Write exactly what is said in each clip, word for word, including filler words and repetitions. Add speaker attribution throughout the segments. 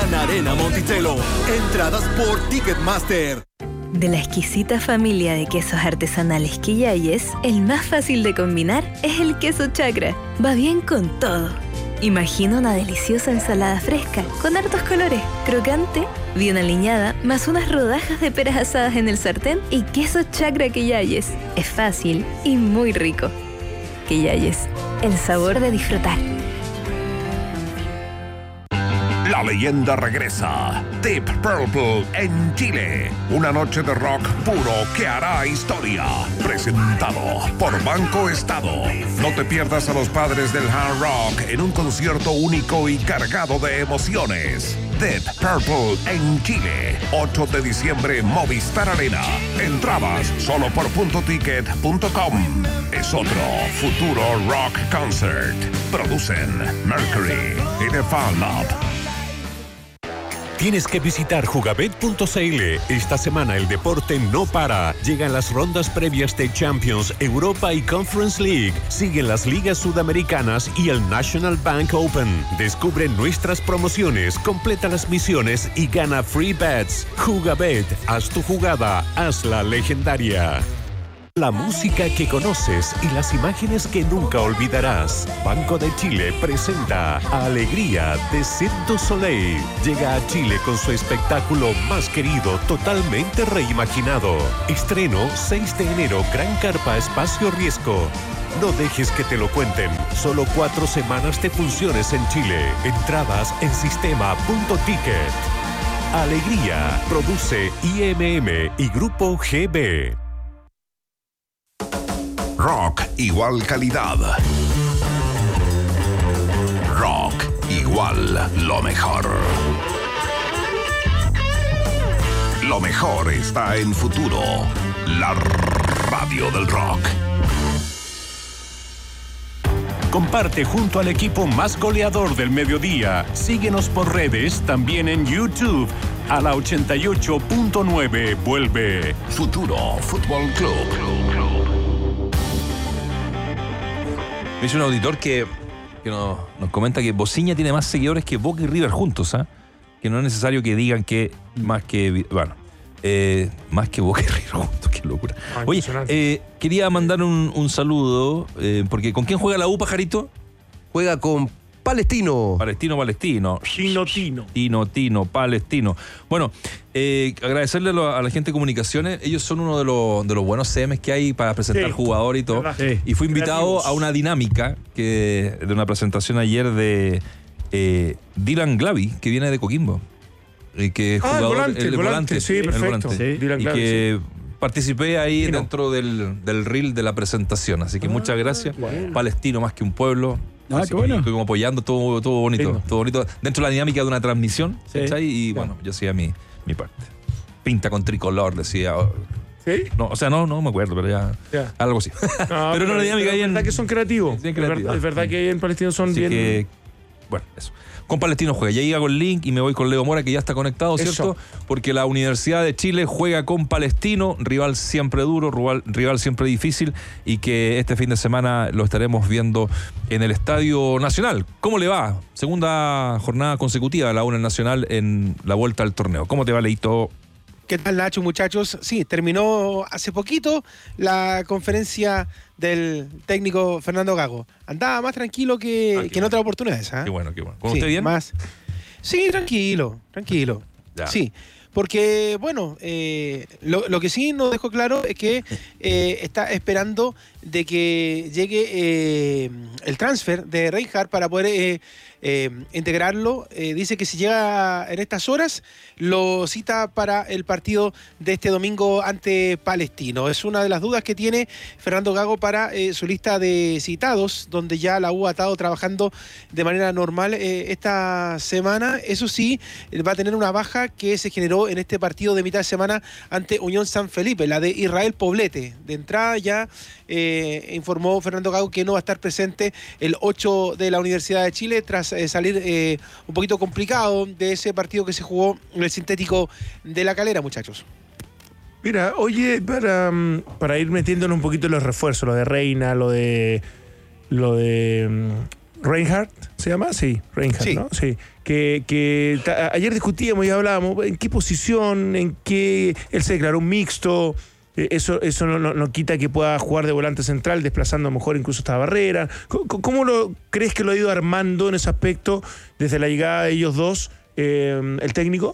Speaker 1: Ana Arena Monticello. Entradas por Ticketmaster.
Speaker 2: De la exquisita familia de quesos artesanales Quillayes, el más fácil de combinar es el queso chacra. Va bien con todo. Imagina una deliciosa ensalada fresca, con hartos colores, crocante, bien aliñada, más unas rodajas de peras asadas en el sartén y queso chacra Quillayes. Es fácil y muy rico. Quillayes, el sabor de disfrutar.
Speaker 3: La leyenda regresa. Deep Purple en Chile. Una noche de rock puro que hará historia. Presentado por Banco Estado. No te pierdas a los padres del hard rock en un concierto único y cargado de emociones. Deep Purple en Chile. ocho de diciembre, Movistar Arena. Entradas solo por punto ticket punto com. Es otro futuro rock concert. Producen Mercury y The Fan Lab.
Speaker 4: Tienes que visitar jugabet punto c l. Esta semana el deporte no para. Llegan las rondas previas de Champions, Europa y Conference League. Siguen las ligas sudamericanas y el National Bank Open. Descubre nuestras promociones, completa las misiones y gana free bets. Jugabet, haz tu jugada, hazla legendaria. La música que conoces y las imágenes que nunca olvidarás. Banco de Chile presenta Alegría de Cirque du Soleil. Llega a Chile con su espectáculo más querido, totalmente reimaginado. Estreno seis de enero, Gran Carpa Espacio Riesgo. No dejes que te lo cuenten. Solo cuatro semanas de funciones en Chile. Entradas en sistema punto ticket. Alegría. Produce I M M y Grupo G B.
Speaker 3: Rock igual calidad. Rock igual lo mejor. Lo mejor está en Futuro, la radio del rock.
Speaker 4: Comparte junto al equipo más goleador del mediodía. Síguenos por redes, también en YouTube. A la ochenta y ocho punto nueve vuelve
Speaker 3: Futuro Fútbol Club. Club, Club.
Speaker 5: Me dice un auditor que, que nos, nos comenta que Bociña tiene más seguidores que Boca y River juntos, ¿ah? ¿eh? Que no es necesario que digan que más que... Bueno, eh, más que Boca y River juntos, qué locura. Ah, Oye, eh, quería mandar un, un saludo, eh, porque ¿con quién juega la U, Pajarito?
Speaker 6: Juega con Palestino.
Speaker 5: Palestino, Palestino.
Speaker 7: Tino, Tino.
Speaker 5: Tino, Tino, Palestino. Bueno, eh, agradecerle a la, a la gente de comunicaciones. Ellos son uno de los, de los buenos C Ms que hay para presentar sí, jugadores y todo. Sí. Y fui invitado Creativos. a una dinámica que, de una presentación ayer de eh, Dylan Glavi, que viene de Coquimbo. Y que es
Speaker 7: ah,
Speaker 5: jugador,
Speaker 7: el volante, el, el volante, volante, sí, perfecto. El volante. Sí, Dylan
Speaker 5: y
Speaker 7: Glavi,
Speaker 5: que
Speaker 7: sí.
Speaker 5: participé ahí
Speaker 7: Tino.
Speaker 5: dentro del, del reel de la presentación. Así que ah, muchas gracias.
Speaker 7: Bueno.
Speaker 5: Palestino más que un pueblo.
Speaker 7: Ah, qué bueno.
Speaker 5: Estuve como apoyando, todo, todo bonito,
Speaker 7: sí.
Speaker 5: todo bonito. Dentro de la dinámica de una transmisión,
Speaker 7: sí.
Speaker 5: ¿cachai? Y sí. bueno, yo hacía mi, mi parte. Pinta con tricolor, decía.
Speaker 7: ¿Sí?
Speaker 5: No, o sea, no, no me acuerdo, pero ya.
Speaker 7: ya.
Speaker 5: Algo así.
Speaker 7: No,
Speaker 5: pero no la dinámica ahí en.
Speaker 7: Es verdad que son creativos.
Speaker 5: Sí,
Speaker 7: es, verdad, es verdad que ahí en Palestino son
Speaker 5: así
Speaker 7: bien.
Speaker 5: Que, bueno, eso. Con Palestino juega. Ya hago el link y me voy con Leo Mora, que ya está conectado, ¿cierto?
Speaker 7: Eso.
Speaker 5: Porque la Universidad de Chile juega con Palestino, rival siempre duro, rival, rival siempre difícil, y que este fin de semana lo estaremos viendo en el Estadio Nacional. ¿Cómo le va? Segunda jornada consecutiva de la U N E Nacional en la vuelta al torneo. ¿Cómo te va, Leito?
Speaker 8: ¿Qué tal, Nacho, muchachos? Sí, terminó hace poquito la conferencia del técnico Fernando Gago. Andaba más tranquilo que, ah, que en
Speaker 5: bueno.
Speaker 8: otras oportunidades. ¿eh?
Speaker 5: Qué bueno, qué bueno. ¿Cómo
Speaker 8: sí,
Speaker 5: usted bien?
Speaker 8: Más. Sí, tranquilo, tranquilo. Ya. Sí, porque, bueno, eh, lo, lo que sí nos dejó claro es que eh, está esperando de que llegue eh, el transfer de Reinhardt para poder eh, eh, integrarlo. Eh, dice que si llega en estas horas, lo cita para el partido de este domingo ante Palestino. Es una de las dudas que tiene Fernando Gago para eh, su lista de citados, donde ya la U ha estado trabajando de manera normal eh, esta semana. Eso sí, va a tener una baja que se generó en este partido de mitad de semana ante Unión San Felipe, la de Israel Poblete. De entrada ya eh, informó Fernando Gago que no va a estar presente el ocho de la Universidad de Chile tras eh, salir eh, un poquito complicado de ese partido que se jugó en el sintético de La Calera, muchachos.
Speaker 7: Mira, oye, para, para ir metiéndonos un poquito en los refuerzos, lo de Reina, lo de lo de Reinhardt, ¿se llama? Sí, Reinhardt, sí. ¿no? Sí. Que, que ta, ayer discutíamos y hablábamos en qué posición, en qué... Él se declaró un mixto, eh, eso, eso no, no, no quita que pueda jugar de volante central, desplazando a lo mejor incluso esta barrera. ¿Cómo, cómo lo crees que lo ha ido armando en ese aspecto desde la llegada de ellos dos, eh, el técnico?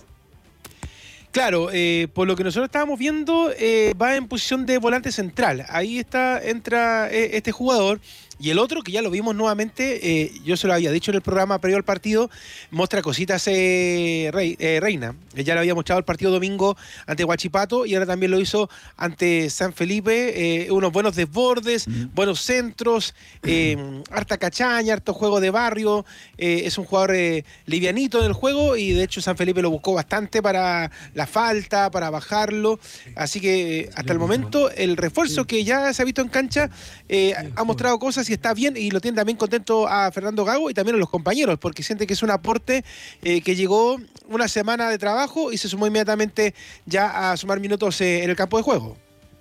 Speaker 8: Claro, eh, por lo que nosotros estábamos viendo, eh, va en posición de volante central. Ahí está, entra eh, este jugador. Y el otro, que ya lo vimos nuevamente, eh, yo se lo había dicho en el programa previo al partido, muestra cositas eh, Rey, eh, Reina. Ya lo había mostrado el partido domingo ante Huachipato y ahora también lo hizo ante San Felipe. Eh, unos buenos desbordes, mm. buenos centros, eh, harta cachaña, harto juego de barrio. Eh, es un jugador eh, livianito en el juego y de hecho San Felipe lo buscó bastante para la falta, para bajarlo. Así que eh, hasta el momento el refuerzo que ya se ha visto en cancha eh, ha mostrado cosas y está bien, y lo tiene también contento a Fernando Gago y también a los compañeros, porque siente que es un aporte eh, que llegó una semana de trabajo y se sumó inmediatamente ya a sumar minutos eh, en el campo de juego.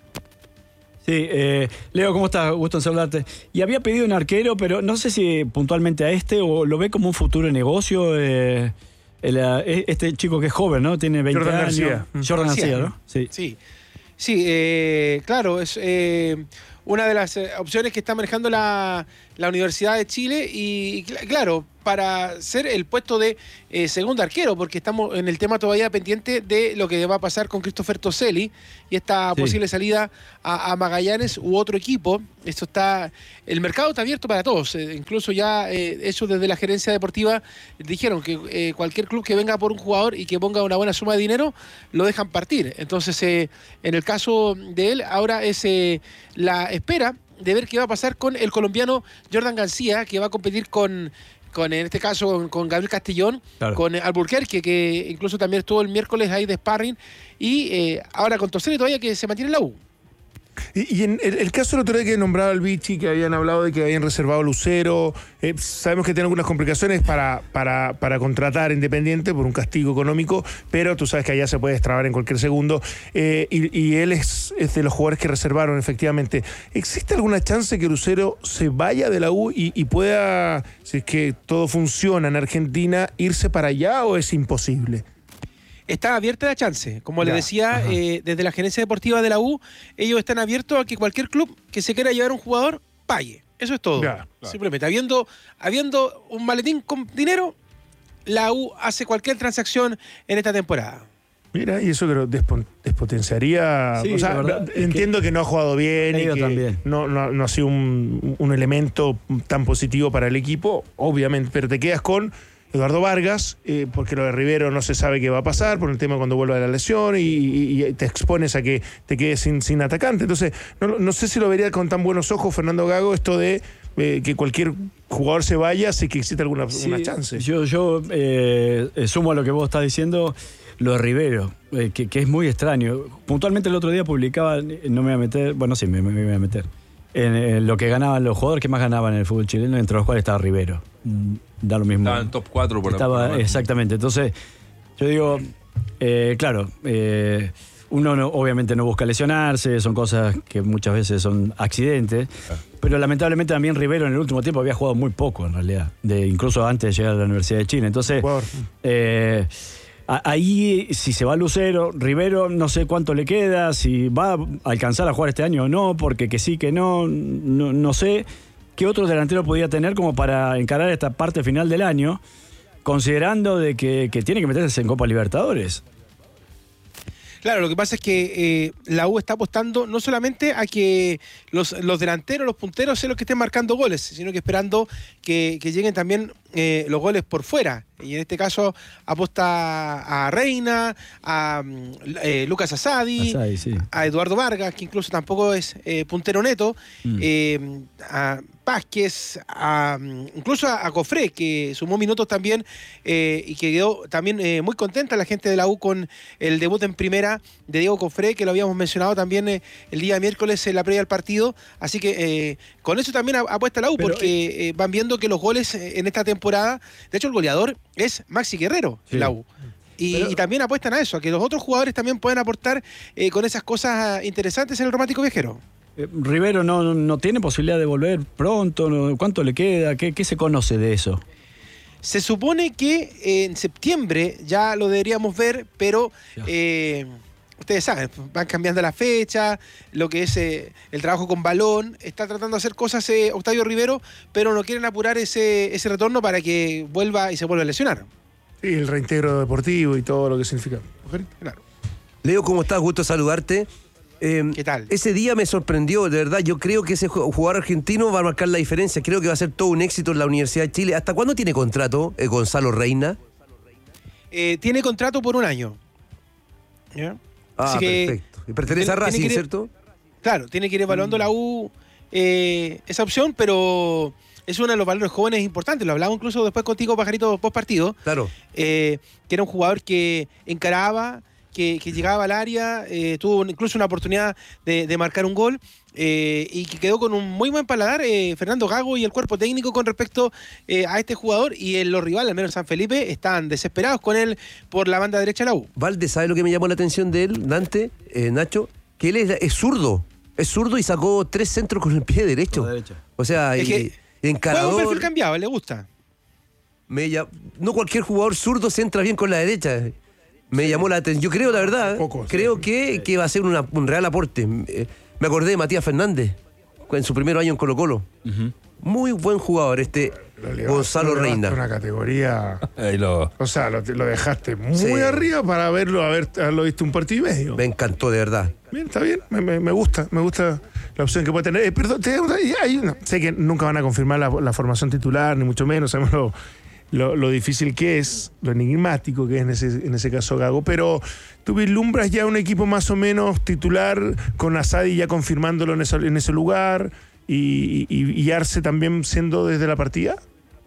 Speaker 9: Sí, eh, Leo, ¿cómo estás? Gusto en saludarte. Y había pedido un arquero, pero no sé si puntualmente a este o lo ve como un futuro negocio. Eh, el, este chico que es joven, ¿no? Tiene veinte
Speaker 7: Jordan
Speaker 9: años.
Speaker 7: García.
Speaker 9: Jordan García, García, ¿no?
Speaker 8: Sí, sí, sí eh, claro, es... Eh, una de las eh, opciones que está manejando la, la Universidad de Chile y, y claro, para ser el puesto de eh, segundo arquero, porque estamos en el tema todavía pendiente de lo que va a pasar con Christopher Toselli y esta sí. posible salida a, a Magallanes u otro equipo. Esto está, el mercado está abierto para todos, eh, incluso ya eh, eso desde la gerencia deportiva dijeron que eh, cualquier club que venga por un jugador y que ponga una buena suma de dinero, lo dejan partir. Entonces, eh, en el caso de él, ahora es eh, la espera de ver qué va a pasar con el colombiano Jordan García, que va a competir con... con en este caso con Gabriel Castellón, claro. con Alburquerque, que incluso también estuvo el miércoles ahí de sparring, y eh, ahora con Toselli todavía que se mantiene en la U.
Speaker 7: Y, y en el, el caso del otro día que nombraba el Vichy, que habían hablado de que habían reservado Lucero, eh, sabemos que tiene algunas complicaciones para, para, para contratar Independiente por un castigo económico, pero tú sabes que allá se puede destrabar en cualquier segundo, eh, y, y él es, es de los jugadores que reservaron efectivamente. ¿Existe alguna chance que Lucero se vaya de la U y, y pueda, si es que todo funciona en Argentina, irse para allá o es imposible?
Speaker 8: Está abierta la chance. Como ya, les decía, eh, desde la gerencia deportiva de la U, ellos están abiertos a que cualquier club que se quiera llevar un jugador pague. Eso es todo. Ya, claro. Simplemente, habiendo, habiendo un maletín con dinero, la U hace cualquier transacción en esta temporada.
Speaker 7: Mira, y eso creo despon- despotenciaría... Sí, o sea, verdad, entiendo que, que no ha jugado bien y que no, no, no ha sido un, un elemento tan positivo para el equipo, obviamente, pero te quedas con Eduardo Vargas, eh, porque lo de Rivero no se sabe qué va a pasar por el tema cuando vuelva de la lesión y, y, y te expones a que te quedes sin, sin atacante. Entonces, no, no sé si lo vería con tan buenos ojos Fernando Gago esto de eh, que cualquier jugador se vaya, si que existe alguna sí, una chance.
Speaker 9: Yo, yo eh, sumo a lo que vos estás diciendo, lo de Rivero, eh, que, que es muy extraño. Puntualmente el otro día publicaba, no me voy a meter, bueno, sí, me, me voy a meter, en, en lo que ganaban los jugadores que más ganaban en el fútbol chileno, entre los cuales estaba Rivero. Da lo mismo.
Speaker 5: Estaba en top cuatro por
Speaker 9: Estaba,
Speaker 5: la
Speaker 9: exactamente. Entonces, yo digo, eh, claro, eh, uno no, obviamente no busca lesionarse, son cosas que muchas veces son accidentes, ah. pero lamentablemente también Rivero en el último tiempo había jugado muy poco en realidad, de, incluso antes de llegar a la Universidad de Chile. Entonces, eh, ahí si se va Lucero, Rivero no sé cuánto le queda, si va a alcanzar a jugar este año o no, porque que sí, que no, no, no sé. ¿Qué otro delantero podía tener como para encarar esta parte final del año, considerando de que, que tiene que meterse en Copa Libertadores?
Speaker 8: Claro, lo que pasa es que eh, la U está apostando no solamente a que los, los delanteros, los punteros sean los que estén marcando goles, sino que esperando que, que lleguen también eh, los goles por fuera. Y en este caso aposta a Reina, a eh, Lucas Asadi, Asadi sí. a Eduardo Vargas, que incluso tampoco es eh, puntero neto, mm. eh, a Vázquez, a, incluso a, a Cofré, que sumó minutos también eh, y que quedó también eh, muy contenta la gente de la U con el debut en primera de Diego Cofré, que lo habíamos mencionado también eh, el día miércoles en la previa del partido. Así que eh, con eso también apuesta la U, pero, porque eh, van viendo que los goles en esta temporada, de hecho el goleador es Maxi Guerrero, sí. la U. Y, pero, y también apuestan a eso, a que los otros jugadores también pueden aportar eh, con esas cosas interesantes en el Romántico Viajero.
Speaker 9: Eh, Rivero no, no tiene posibilidad de volver pronto, no, ¿cuánto le queda? ¿Qué, qué se conoce de eso?
Speaker 8: Se supone que eh, en septiembre ya lo deberíamos ver, pero eh, ustedes saben, van cambiando la fecha, lo que es eh, el trabajo con balón, está tratando de hacer cosas eh, Octavio Rivero, pero no quieren apurar ese, ese retorno para que vuelva y se vuelva a lesionar.
Speaker 7: Sí, el reintegro deportivo y todo lo que significa.
Speaker 8: Claro.
Speaker 6: Leo, ¿cómo estás? Gusto saludarte. Eh,
Speaker 8: ¿Qué tal?
Speaker 6: Ese día me sorprendió, de verdad. Yo creo que ese jugador argentino va a marcar la diferencia. Creo que va a ser todo un éxito en la Universidad de Chile. ¿Hasta cuándo tiene contrato eh, Gonzalo Reina?
Speaker 8: Eh, tiene contrato por un año. ¿Ya?
Speaker 6: Ah,
Speaker 8: Así que
Speaker 6: perfecto. Y pertenece a Racing,
Speaker 8: ir,
Speaker 6: ¿cierto?
Speaker 8: Claro, tiene que ir evaluando mm. la U eh, esa opción, pero es uno de los valores jóvenes importantes. Lo hablaba incluso después contigo, Pajarito, post partido.
Speaker 6: Claro.
Speaker 8: Eh, que era un jugador que encaraba, que, que llegaba al área, eh, tuvo incluso una oportunidad de, de marcar un gol eh, y que quedó con un muy buen paladar eh, Fernando Gago y el cuerpo técnico con respecto eh, a este jugador, y en los rivales, al menos San Felipe, están desesperados con él por la banda derecha de la U.
Speaker 6: Valde, ¿sabe lo que me llamó la atención de él, Dante, eh, Nacho? Que él es, es zurdo, es zurdo y sacó tres centros con el pie derecho. O sea,
Speaker 8: es
Speaker 6: y, y encarador.
Speaker 8: Fue un perfil cambiado, le gusta.
Speaker 6: Me llama, no cualquier jugador zurdo se entra bien con la derecha. Me sí. llamó la atención. Yo creo, la verdad, Poco, creo sí. que, sí. que va a ser una, un real aporte. Me acordé de Matías Fernández en su primer año en Colo-Colo. Uh-huh. Muy buen jugador este Gonzalo Reina.
Speaker 7: Una categoría.
Speaker 5: lo...
Speaker 7: O sea, lo, lo dejaste muy sí. arriba para verlo, haber, haberlo visto un partido y medio.
Speaker 6: Me encantó, de verdad.
Speaker 7: Bien, está bien. Me, me, me gusta, me gusta la opción que puede tener. Eh, perdón, te, hay una. Sé que nunca van a confirmar la, la formación titular, ni mucho menos. Sabemos lo, lo, lo difícil que es, lo enigmático que es en ese, en ese caso Gago, pero tú vislumbras ya un equipo más o menos titular, con Asadi ya confirmándolo en ese, en ese lugar, y, y, y Arce también siendo desde la partida.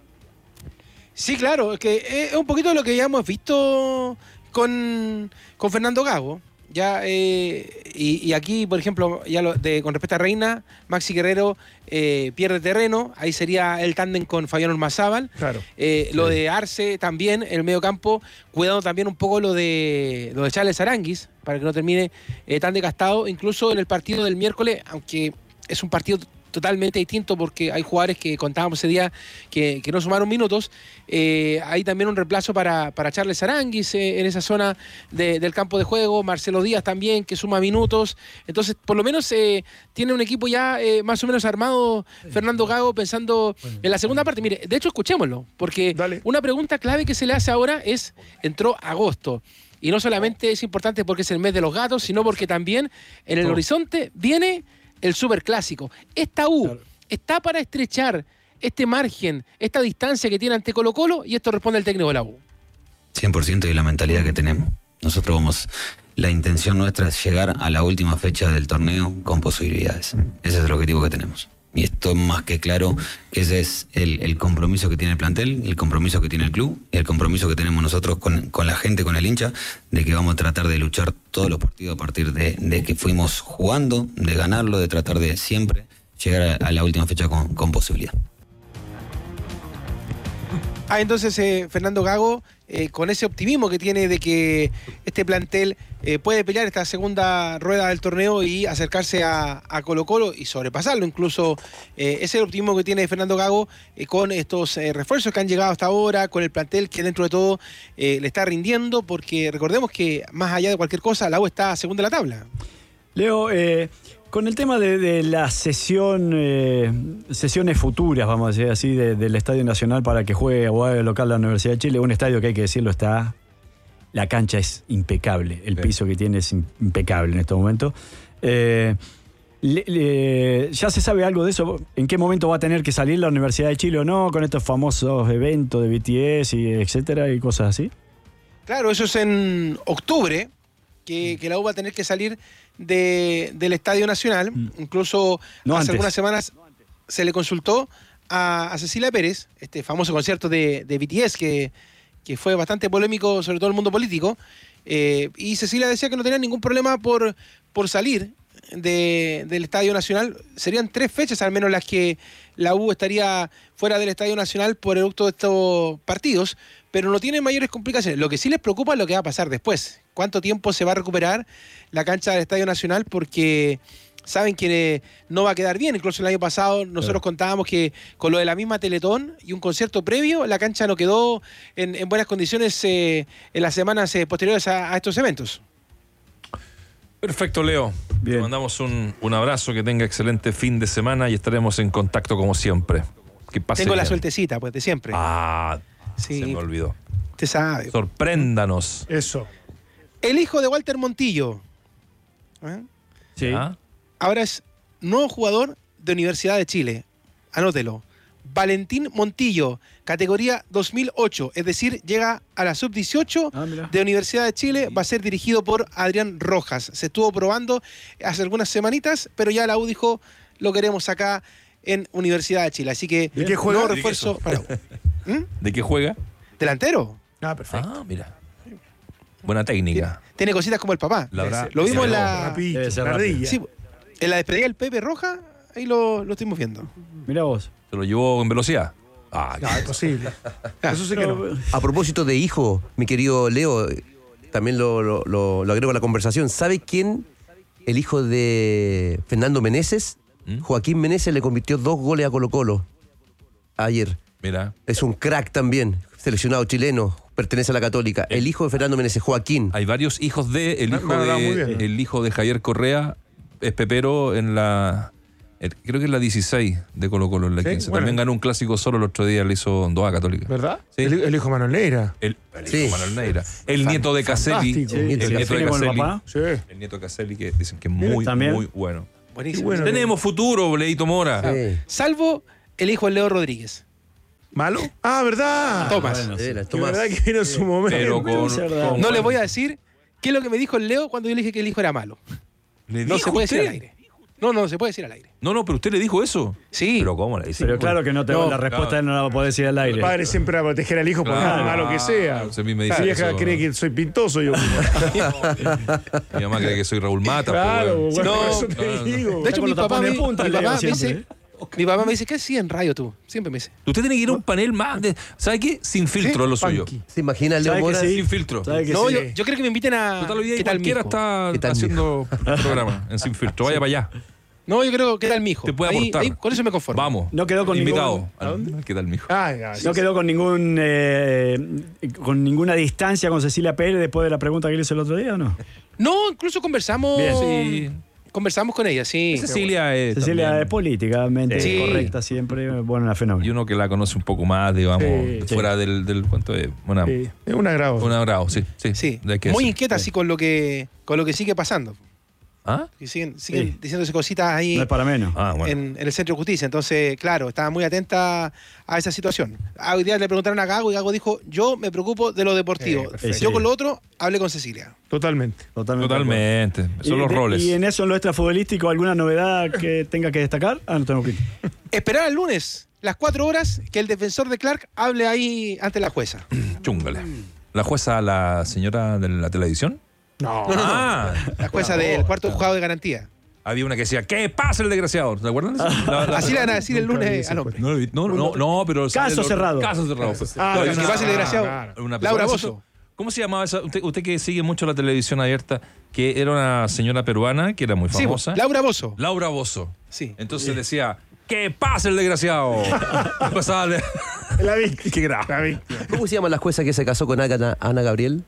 Speaker 8: Sí, claro, es que es un poquito lo que ya hemos visto con, con Fernando Gago. Ya, eh, y, y aquí, por ejemplo, ya lo, de, con respecto a Reina, Maxi Guerrero eh, pierde terreno, ahí sería el tándem con Fabián Ormazábal.
Speaker 7: Claro.
Speaker 8: Eh, lo
Speaker 7: sí.
Speaker 8: de Arce también, en el medio campo, cuidando también un poco lo de lo de Charles Aranguis, para que no termine eh, tan desgastado, incluso en el partido del miércoles, aunque es un partido totalmente distinto porque hay jugadores que contábamos ese día que, que no sumaron minutos. Eh, hay también un reemplazo para, para Charles Aranguis eh, en esa zona de, del campo de juego. Marcelo Díaz también, que suma minutos. Entonces, por lo menos eh, tiene un equipo ya eh, más o menos armado Fernando Gago, pensando bueno, en la segunda parte. Mire, de hecho, escuchémoslo, porque Dale. Una pregunta clave que se le hace ahora es, entró agosto. Y no solamente es importante porque es el mes de los gatos, sino porque también en el oh. horizonte viene el superclásico. Esta U claro. está para estrechar este margen, esta distancia que tiene ante Colo-Colo, y esto responde el técnico de la U.
Speaker 10: cien por ciento, y la mentalidad que tenemos. Nosotros vamos, la intención nuestra es llegar a la última fecha del torneo con posibilidades. Ese es el objetivo que tenemos. Y esto es más que claro que ese es el, el compromiso que tiene el plantel, el compromiso que tiene el club, y el compromiso que tenemos nosotros con, con la gente, con el hincha, de que vamos a tratar de luchar todos los partidos a partir de, de que fuimos jugando, de ganarlo, de tratar de siempre llegar a, a la última fecha con, con posibilidad.
Speaker 8: Ah, entonces eh, Fernando Gago, eh, con ese optimismo que tiene de que este plantel eh, puede pelear esta segunda rueda del torneo y acercarse a, a Colo-Colo y sobrepasarlo, incluso eh, ese optimismo que tiene Fernando Gago eh, con estos eh, refuerzos que han llegado hasta ahora, con el plantel que dentro de todo eh, le está rindiendo, porque recordemos que más allá de cualquier cosa, la U está segunda en la tabla.
Speaker 9: Leo, eh, con el tema de, de la sesión, eh, sesiones futuras, vamos a decir así, de, del Estadio Nacional para que juegue o haga local la Universidad de Chile, un estadio que hay que decirlo está, la cancha es impecable, el sí. piso que tiene es impecable en estos momentos. Eh, le, le, ¿Ya se sabe algo de eso? ¿En qué momento va a tener que salir la Universidad de Chile o no, con estos famosos eventos de B T S y etcétera y cosas así?
Speaker 8: Claro, eso es en octubre, que, que la U va a tener que salir De, del Estadio Nacional. Mm. Incluso no hace antes. algunas semanas se le consultó a, a Cecilia Pérez, este famoso concierto de, de B T S que, que fue bastante polémico, sobre todo en el mundo político, eh, y Cecilia decía que no tenía ningún problema por, por salir de, del Estadio Nacional. Serían tres fechas al menos las que la U estaría fuera del Estadio Nacional por el producto de estos partidos, pero no tiene mayores complicaciones. Lo que sí les preocupa es lo que va a pasar después. ¿Cuánto tiempo se va a recuperar la cancha del Estadio Nacional? Porque saben que no va a quedar bien. Incluso el año pasado nosotros contábamos que con lo de la misma Teletón y un concierto previo, la cancha no quedó en, en buenas condiciones eh, en las semanas eh, posteriores a, a estos eventos.
Speaker 5: Perfecto, Leo. Bien. Te mandamos un, un abrazo, que tenga excelente fin de semana y estaremos en contacto como siempre. Que pase
Speaker 8: Tengo
Speaker 5: bien.
Speaker 8: la sueltecita, pues, de siempre.
Speaker 5: Ah,
Speaker 8: sí.
Speaker 5: Se me olvidó.
Speaker 8: Usted sabe.
Speaker 5: Sorpréndanos.
Speaker 7: Eso.
Speaker 8: El hijo de Walter Montillo. ¿Eh?
Speaker 9: Sí.
Speaker 5: ¿Ah?
Speaker 8: Ahora es nuevo jugador de Universidad de Chile. Anótelo. Valentín Montillo, categoría dos mil ocho, es decir, llega a la sub dieciocho
Speaker 9: ah,
Speaker 8: de Universidad de Chile, va a ser dirigido por Adrián Rojas. Se estuvo probando hace algunas semanitas, pero ya la U dijo, lo queremos acá en Universidad de Chile. Así que
Speaker 7: ¿De qué juega?
Speaker 8: nuevo refuerzo para U.
Speaker 5: ¿Mm? ¿De qué juega?
Speaker 8: Delantero.
Speaker 7: Ah, perfecto.
Speaker 5: Ah, mira. Buena técnica.
Speaker 8: Tiene, tiene cositas como el papá.
Speaker 5: La verdad,
Speaker 8: lo vimos en la,
Speaker 7: Rapidito,
Speaker 9: Debe ser
Speaker 7: la
Speaker 9: rápido.
Speaker 7: ardilla.
Speaker 8: sí, en la despedida del Pepe Roja, ahí lo, lo estuvimos viendo.
Speaker 9: Mira vos.
Speaker 5: ¿Se lo llevó en velocidad? Ah,
Speaker 7: No, es posible. Eso sí que no.
Speaker 6: A propósito de hijo, mi querido Leo, también lo, lo, lo, lo agrego a la conversación. ¿Sabe quién? El hijo de Fernando Meneses,
Speaker 5: ¿Mm?
Speaker 6: Joaquín Meneses, le convirtió dos goles a Colo-Colo ayer.
Speaker 5: mira.
Speaker 6: Es un crack también, seleccionado chileno, pertenece a la Católica. El hijo de Fernando Meneses, Joaquín.
Speaker 5: Hay varios hijos de. El hijo,
Speaker 7: No, no, no, muy
Speaker 5: de,
Speaker 7: bien.
Speaker 5: el hijo de Javier Correa es pepero en la. el- creo que es la dieciséis de Colo Colo, en la
Speaker 7: Sí,
Speaker 5: quince.
Speaker 7: bueno.
Speaker 5: También ganó un clásico solo el otro día, le hizo dos a Católica.
Speaker 7: ¿Verdad?
Speaker 5: Sí.
Speaker 7: El, el hijo de Manuel Neira.
Speaker 5: El, el
Speaker 6: Sí.
Speaker 5: hijo Manuel Neira. El nieto de Caselli.
Speaker 7: Fantástico.
Speaker 9: Sí,
Speaker 5: el
Speaker 9: ¿se
Speaker 5: nieto de
Speaker 9: define con el
Speaker 5: Caselli.
Speaker 9: papá?
Speaker 7: Sí.
Speaker 5: El nieto de Caselli, que dicen que es muy,
Speaker 9: También.
Speaker 5: muy bueno.
Speaker 8: Buenísimo.
Speaker 7: Qué bueno.
Speaker 5: Tenemos futuro, Leito Mora.
Speaker 6: Sí.
Speaker 8: Salvo el hijo de Leo Rodríguez.
Speaker 7: ¿Malo? Ah, ¿verdad?
Speaker 8: Tomás.
Speaker 9: bueno, sí.
Speaker 6: Era,
Speaker 7: Que
Speaker 6: Tomás.
Speaker 7: verdad que vino en su momento.
Speaker 5: Pero con,
Speaker 9: Es verdad.
Speaker 5: con-
Speaker 8: No les voy a decir qué es lo que me dijo el Leo cuando yo le dije que el hijo era malo.
Speaker 5: ¿Le
Speaker 8: No
Speaker 5: dijo
Speaker 8: se puede
Speaker 5: usted?
Speaker 8: decir al aire. No, no, se puede decir al aire.
Speaker 5: No, no, pero usted le dijo eso.
Speaker 8: Sí.
Speaker 5: Pero ¿cómo le dice?
Speaker 9: Pero claro que no te
Speaker 8: No,
Speaker 9: la respuesta
Speaker 5: claro.
Speaker 9: no la va a poder decir al
Speaker 7: El
Speaker 9: aire.
Speaker 7: padre siempre va a proteger al hijo por
Speaker 5: Claro.
Speaker 7: más malo que sea.
Speaker 5: Usted a mí me
Speaker 7: La
Speaker 5: dice
Speaker 7: vieja
Speaker 5: eso.
Speaker 7: cree que soy pintoso yo.
Speaker 5: Mi mamá cree que soy Raúl Mata.
Speaker 7: Claro,
Speaker 5: pues,
Speaker 7: bueno,
Speaker 5: bueno.
Speaker 8: No,
Speaker 7: eso te
Speaker 5: no, no, no.
Speaker 7: digo.
Speaker 8: De hecho,
Speaker 9: con
Speaker 8: mi
Speaker 9: los
Speaker 8: papá,
Speaker 9: tapones
Speaker 8: me,
Speaker 9: de punta,
Speaker 8: mi
Speaker 9: Leo,
Speaker 8: papá me
Speaker 9: siempre,
Speaker 8: dice, mi papá me dice, ¿qué hacía en radio tú? Siempre me dice.
Speaker 5: Usted tiene que ir a un panel más de. ¿Sabe qué? Sin filtro es lo suyo.
Speaker 7: Funky.
Speaker 6: ¿Se imagina Leo
Speaker 9: ¿Sabe que
Speaker 6: Mora?
Speaker 9: sí?
Speaker 5: Sin filtro.
Speaker 9: ¿Sabe que
Speaker 8: No,
Speaker 9: sí?
Speaker 8: yo, yo creo que me inviten a.
Speaker 5: Total, hoy día
Speaker 8: ¿Qué tal,
Speaker 5: cualquiera
Speaker 8: mijo?
Speaker 5: está
Speaker 6: ¿Qué tal,
Speaker 5: haciendo programa en Sin Filtro. Vaya para allá.
Speaker 8: No, yo creo que tal mi hijo.
Speaker 5: Te puede
Speaker 8: Ahí-
Speaker 5: aportar.
Speaker 8: ahí con eso me conformo.
Speaker 5: Vamos.
Speaker 9: No quedó con
Speaker 5: Invitado.
Speaker 9: ningún-
Speaker 5: Al- ¿Qué tal, mijo?
Speaker 7: Ah, ya,
Speaker 9: No
Speaker 7: sí,
Speaker 9: quedó con ningún eh, con ninguna distancia con Cecilia Pérez después de la pregunta que le hizo el otro día, ¿o no?
Speaker 8: No, incluso conversamos.
Speaker 9: Bien.
Speaker 5: Sí.
Speaker 8: Conversamos con ella, sí.
Speaker 5: Cecilia es.
Speaker 9: Cecilia
Speaker 5: también-
Speaker 9: es políticamente
Speaker 8: Sí.
Speaker 9: correcta siempre, bueno, una
Speaker 5: Y
Speaker 9: fenómeno.
Speaker 5: uno que la conoce un poco más, digamos,
Speaker 7: Sí.
Speaker 5: fuera del, del cuento de. Una,
Speaker 7: sí. Es un agrado.
Speaker 5: un agrado, sí. Sí.
Speaker 8: Sí.
Speaker 5: de que
Speaker 8: Muy
Speaker 5: sí.
Speaker 8: inquieta así con lo que con lo que sigue pasando.
Speaker 5: ¿Ah?
Speaker 8: Y siguen, siguen
Speaker 9: Sí.
Speaker 8: diciéndose cositas ahí
Speaker 9: No es para menos.
Speaker 5: Ah, bueno.
Speaker 8: en, en el Centro de Justicia. Entonces, claro, estaba muy atenta a esa situación. Ah, Hoy día le preguntaron a Gago y Gago dijo, yo me preocupo de lo deportivo.
Speaker 7: Eh, perfecto.
Speaker 8: yo con lo otro hablé con Cecilia.
Speaker 7: Totalmente.
Speaker 9: Totalmente.
Speaker 5: Totalmente.
Speaker 9: de
Speaker 5: Son
Speaker 9: acuerdo.
Speaker 5: los
Speaker 9: Y-
Speaker 5: roles.
Speaker 9: ¿Y en eso, en lo extrafutbolístico, alguna novedad que tenga que destacar? Ah, no tengo que.
Speaker 8: Esperar el lunes, las cuatro horas, que el defensor de Clark hable ahí ante la jueza.
Speaker 5: Chúngale. ¿La jueza, la señora de la televisión?
Speaker 7: No.
Speaker 5: Ah,
Speaker 8: La jueza del cuarto juzgado de garantía.
Speaker 5: había una que decía, ¿qué pasa el desgraciado? ¿Te acuerdan? de eso? La- la-
Speaker 8: Así le van a decir el
Speaker 7: Nunca vi
Speaker 8: lunes
Speaker 7: esa
Speaker 8: al hombre.
Speaker 5: No, lo vi- no, no, no, pero...
Speaker 9: Caso cerrado.
Speaker 5: Caso cerrado.
Speaker 7: Ah,
Speaker 5: No,
Speaker 8: Que
Speaker 5: es que-
Speaker 8: pase el desgraciado.
Speaker 7: claro.
Speaker 5: una
Speaker 8: Laura
Speaker 5: persona-
Speaker 8: Bozzo.
Speaker 5: ¿Cómo se llamaba esa? Usted, usted que sigue mucho la televisión abierta, que era una señora peruana, que era muy
Speaker 8: Sí,
Speaker 5: famosa.
Speaker 8: Laura Bozo.
Speaker 5: Laura Bozzo.
Speaker 8: Sí.
Speaker 5: Entonces decía, ¿qué pasa el desgraciado? Empezaba a leer.
Speaker 7: La víctima.
Speaker 5: Qué grave.
Speaker 7: La víctima.
Speaker 6: ¿Cómo se llama la jueza que se casó con Ana, Ana Gabriel?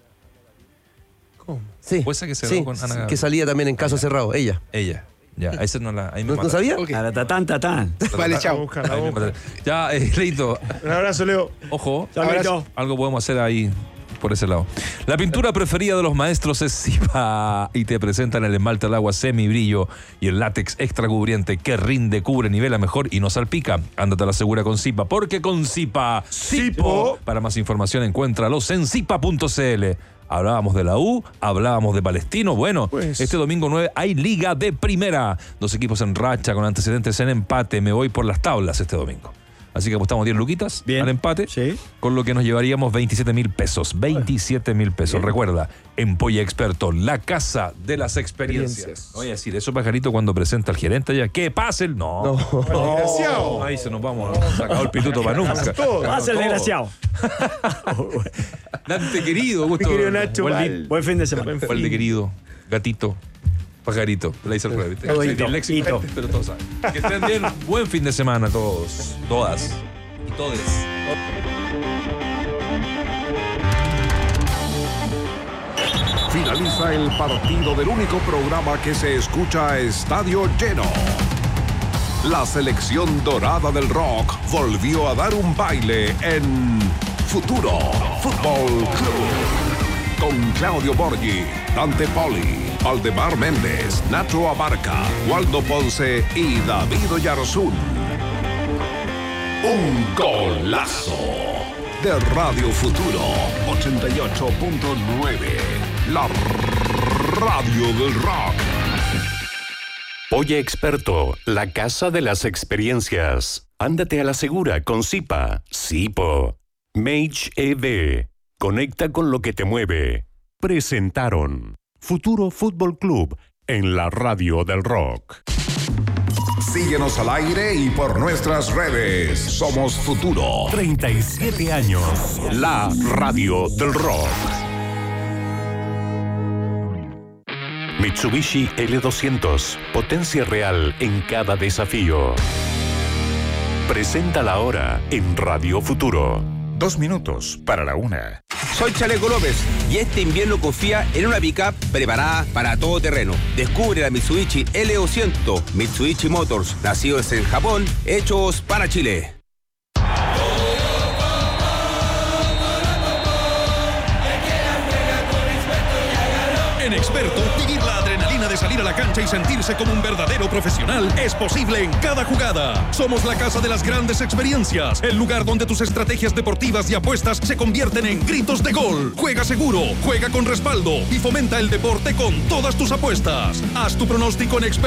Speaker 7: ¿Cómo?
Speaker 6: Sí.
Speaker 5: Jueza que se
Speaker 6: sí,
Speaker 5: casó con Ana Gabriel.
Speaker 6: que salía también en caso cerrado, ella.
Speaker 5: Ella. Ya, esa no la... Ahí me
Speaker 6: ¿No, ¿no
Speaker 5: mata.
Speaker 6: sabía?
Speaker 8: Ok.
Speaker 9: Tatán, tatán.
Speaker 8: Vale,
Speaker 7: La
Speaker 8: chao.
Speaker 7: busca, la
Speaker 5: Ahí me
Speaker 7: busca.
Speaker 5: mata. Ya, eh, Leito,
Speaker 7: Un abrazo, Leo.
Speaker 5: ojo.
Speaker 9: Chao,
Speaker 8: Abrazo.
Speaker 9: Leito.
Speaker 5: Algo podemos hacer ahí por ese lado. La pintura preferida de los maestros es Zipa y te presentan el esmalte al agua semi brillo y el látex extra cubriente que rinde, cubre, nivela mejor y no salpica. Ándate a la segura con Zipa, porque con Zipa, Zipo. Para más información encuéntralos en zipa punto cl. Hablábamos de la U, hablábamos de Palestino. Bueno,
Speaker 7: Pues-
Speaker 5: este domingo nueve hay Liga de Primera. Dos equipos en racha con antecedentes en empate. Me voy por las tablas este domingo. Así que apostamos diez luquitas
Speaker 9: Bien.
Speaker 5: al empate,
Speaker 9: Sí.
Speaker 5: con lo que nos llevaríamos veintisiete mil pesos. veintisiete mil pesos. Recuerda, en Polla Experto, la casa de las experiencias.
Speaker 7: Experiencias.
Speaker 5: No voy a decir eso, pajarito, cuando presenta al gerente ya. ¿Qué pasa el? No.
Speaker 7: Desgraciado.
Speaker 5: Ahí se nos vamos. Sacado el pituto para nunca.
Speaker 7: Todo.
Speaker 9: Pasa el
Speaker 5: Todo.
Speaker 9: desgraciado.
Speaker 5: Dante querido, gusto.
Speaker 7: Mi querido Nacho,
Speaker 5: Buen
Speaker 7: Val.
Speaker 5: di-
Speaker 9: Buen fin de semana.
Speaker 5: Buen de querido, gatito. Pajarito, le hice al revés.
Speaker 9: Léxico,
Speaker 5: pero todos saben. Que estén bien. Buen fin de semana a todos, todas y todes.
Speaker 3: Finaliza el partido del único programa que se escucha a estadio lleno. La selección dorada del rock volvió a dar un baile en Futuro Fútbol Club. Con Claudio Borghi, Dante Poli, Valdemar Méndez, Nacho Abarca, Waldo Ponce y David Oyarzún. Un golazo de Radio Futuro ochenta y ocho punto nueve. La radio del rock.
Speaker 4: Oye Experto, la casa de las experiencias. Ándate a la segura con Zipa. Zipo. Mage E V. Conecta con lo que te mueve. Presentaron Futuro Fútbol Club en la radio del rock.
Speaker 3: Síguenos al aire y por nuestras redes. Somos Futuro.
Speaker 4: treinta y siete años. La radio del rock. Mitsubishi L doscientos. Potencia real en cada desafío. Presenta la hora en Radio Futuro.
Speaker 11: Dos minutos para la una.
Speaker 12: Soy Chaleco López y este invierno confía en una pick-up preparada para todo terreno. Descubre la Mitsubishi L doscientos. Mitsubishi Motors, nacidos en Japón, hechos para Chile.
Speaker 13: En Experto, vivir la adrenalina de salir a la cancha y sentirse como un verdadero profesional es posible en cada jugada. Somos la casa de las grandes experiencias, el lugar donde tus estrategias deportivas y apuestas se convierten en gritos de gol. Juega seguro, juega con respaldo y fomenta el deporte con todas tus apuestas. Haz tu pronóstico en Experto.